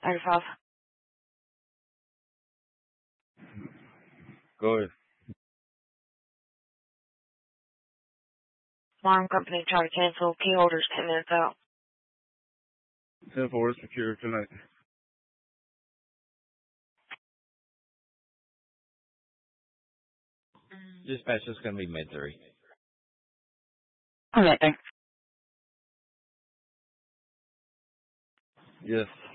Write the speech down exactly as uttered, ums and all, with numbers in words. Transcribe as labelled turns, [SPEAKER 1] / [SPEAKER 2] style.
[SPEAKER 1] ninety-five.
[SPEAKER 2] Go ahead.
[SPEAKER 1] Alarm company trying to cancel. Key holders ten minutes out.
[SPEAKER 2] ten four is secure tonight.
[SPEAKER 3] Dispatch is going to be mid three.
[SPEAKER 1] All right, thanks.
[SPEAKER 2] Yes.